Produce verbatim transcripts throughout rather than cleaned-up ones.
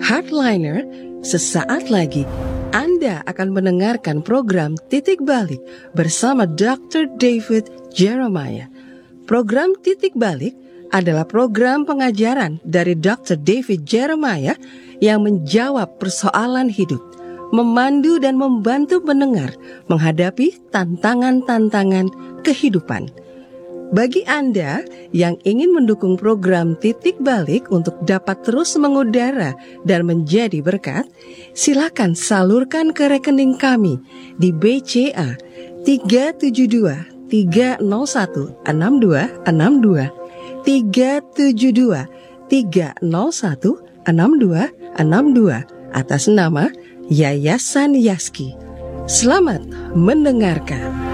Hardliner, sesaat lagi Anda akan mendengarkan program Titik Balik bersama doktor David Jeremiah. Program Titik Balik adalah program pengajaran dari doktor David Jeremiah yang menjawab persoalan hidup, memandu dan membantu pendengar menghadapi tantangan-tantangan kehidupan. Bagi Anda yang ingin mendukung program Titik Balik untuk dapat terus mengudara dan menjadi berkat, silakan salurkan ke rekening kami di B C A tiga tujuh dua tiga nol satu enam dua enam dua tiga tujuh dua tiga nol satu enam dua enam dua atas nama Yayasan Yaski. Selamat mendengarkan.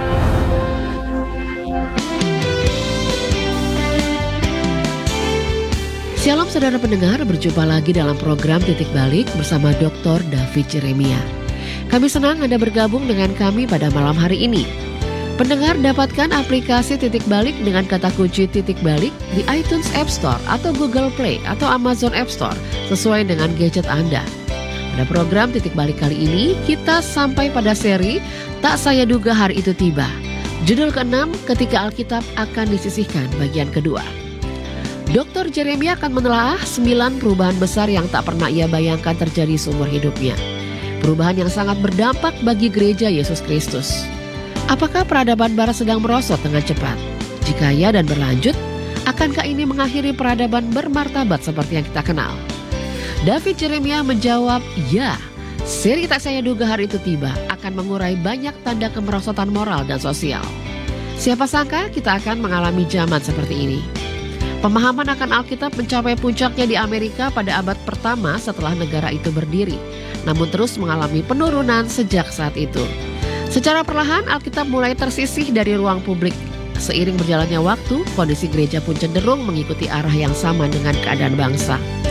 Shalom saudara pendengar, berjumpa lagi dalam program Titik Balik bersama doktor David Jeremiah. Kami senang Anda bergabung dengan kami pada malam hari ini. Pendengar dapatkan aplikasi Titik Balik dengan kata kunci Titik Balik di iTunes App Store atau Google Play atau Amazon App Store sesuai dengan gadget Anda. Pada program Titik Balik kali ini, kita sampai pada seri Tak Saya Duga Hari Itu Tiba. Judul keenam, ketika Alkitab akan disisihkan, bagian kedua. doktor Jeremiah akan menelaah sembilan perubahan besar yang tak pernah ia bayangkan terjadi seumur hidupnya. Perubahan yang sangat berdampak bagi gereja Yesus Kristus. Apakah peradaban barat sedang merosot dengan cepat? Jika ya dan berlanjut, akankah ini mengakhiri peradaban bermartabat seperti yang kita kenal? David Jeremiah menjawab, ya, seri Tak Saya Duga Hari Itu Tiba akan mengurai banyak tanda kemerosotan moral dan sosial. Siapa sangka kita akan mengalami zaman seperti ini. Pemahaman akan Alkitab mencapai puncaknya di Amerika pada abad pertama setelah negara itu berdiri, namun terus mengalami penurunan sejak saat itu. Secara perlahan Alkitab mulai tersisih dari ruang publik. Seiring berjalannya waktu, kondisi gereja pun cenderung mengikuti arah yang sama dengan keadaan bangsa.